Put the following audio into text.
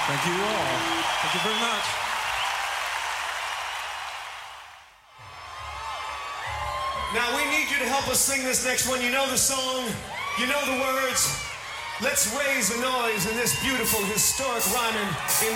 Thank you all. Thank you very much. Now we need you to help us sing this next one. You know the song, you know the words. Let's raise a noise in this beautiful, historic rhyming in